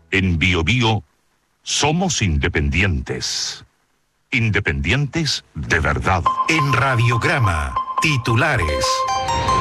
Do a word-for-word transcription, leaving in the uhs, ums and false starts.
En Bio Bio somos independientes. Independientes de verdad. En Radiograma, titulares.